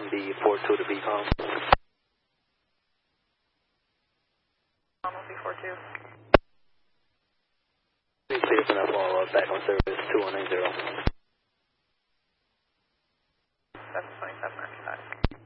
1B42 to VCOM. B42. Please clear for that follow-up back on service 2180.